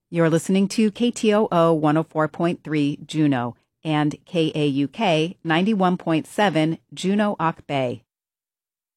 You're listening to KTOO 104.3 Juneau and KAUK 91.7 Juneau-Ak Bay.